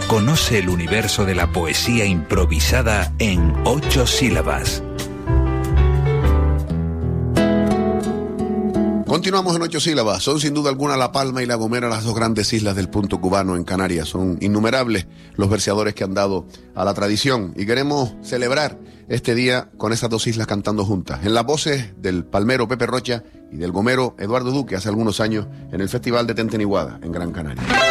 Conoce el universo de la poesía improvisada en 8 sílabas. Continuamos en 8 sílabas. Son sin duda alguna La Palma y La Gomera las dos grandes islas del punto cubano en Canarias. Son innumerables los verseadores que han dado a la tradición y queremos celebrar este día con esas dos islas cantando juntas. En las voces del palmero Pepe Rocha y del gomero Eduardo Duque hace algunos años en el Festival de Tenteniguada en Gran Canaria.